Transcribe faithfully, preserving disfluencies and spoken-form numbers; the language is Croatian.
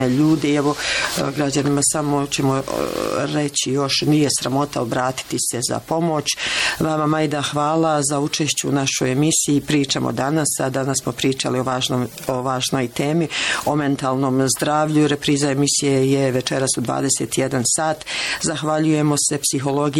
ljudi. Evo, građanima samo ćemo reći još, nije sramota obratiti se za pomoć. Vama, Majda, hvala za učešću u našoj emisiji. Pričamo danas, a danas smo pričali o, važnom, o važnoj temi, o mentalnom zdravlju. Repriza emisije je večeras u dvadeset jedan sat. Zahvaljujemo se psihologiji